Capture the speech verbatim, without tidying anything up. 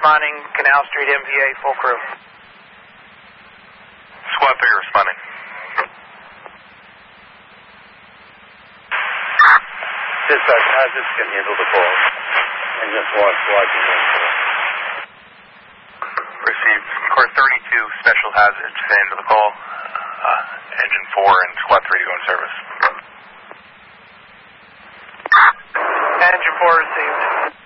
responding, Canal Street, M V A, full crew. Squad three responding. Dispatch, hazards can handle the call. Engine four, squad two. Received. Core thirty-two, special hazards to handle the call. Uh, engine four and squad three to go in service. Engine four received.